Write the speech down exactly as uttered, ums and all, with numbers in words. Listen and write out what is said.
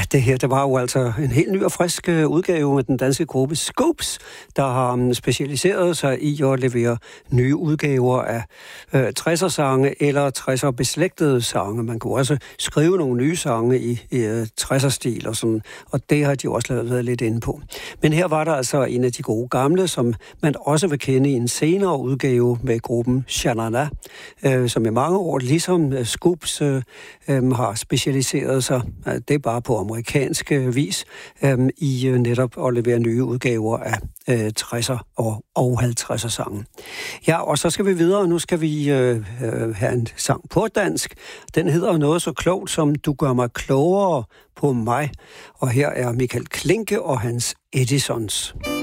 det her, det var jo altså en helt ny og frisk udgave med den danske gruppe Scoops, der har specialiseret sig i at levere nye udgaver af øh, tresser-sange eller tresser-beslægtede sange. Man kunne også skrive nogle nye sange i, i uh, tresser-stil og sådan, og det har de også været lidt inde på. Men her var der altså en af de gode gamle, som man også vil kende i en senere udgave med gruppen Sha-Na-Na, øh, som i mange år, ligesom uh, Scoops, øh, øh, har specialiseret sig. Det er bare på amerikansk øh, vis øh, i øh, netop at levere nye udgaver af øh, tresser og, og halvtredser sange. Ja, og så skal vi videre. Nu skal vi øh, øh, have en sang på dansk. Den hedder noget så klogt som Du gør mig klogere på mig. Og her er Michael Klinke og hans Edisons.